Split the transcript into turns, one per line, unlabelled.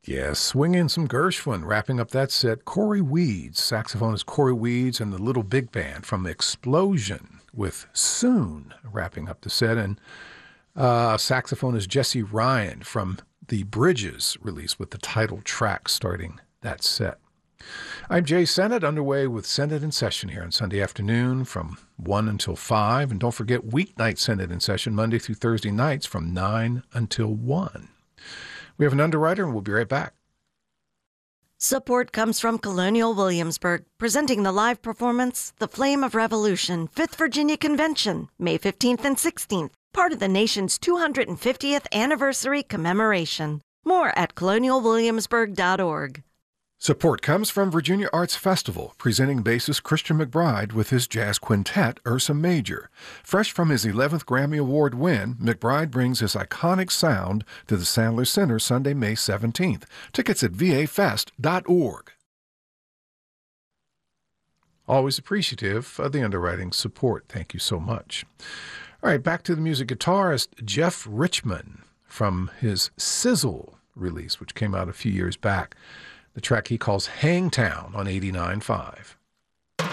Yeah, swing in some Gershwin. Wrapping up that set, Corey Weeds. Saxophonist Corey Weeds and the Little Big Band from Explosion with Soon wrapping up the set. And saxophonist Jesse Ryan from the Bridges release with the title track starting that set. I'm Jay Sennett, underway with Sennett in Session here on Sunday afternoon from 1 until 5. And don't forget weeknight Sennett in Session, Monday through Thursday nights from 9 until 1. We have an underwriter, and we'll be right back.
Support comes from Colonial Williamsburg, presenting the live performance, The Flame of Revolution, 5th Virginia Convention, May 15th and 16th, part of the nation's 250th anniversary commemoration. More at colonialwilliamsburg.org.
Support comes from Virginia Arts Festival, presenting bassist Christian McBride with his jazz quintet, Ursa Major. Fresh from his 11th Grammy Award win, McBride brings his iconic sound to the Sandler Center Sunday, May 17th. Tickets at vafest.org. Always appreciative of the underwriting support. Thank you so much. All right, back to the music guitarist Jeff Richman from his Sizzle release, which came out a few years back. The track he calls Hangtown on 89.5.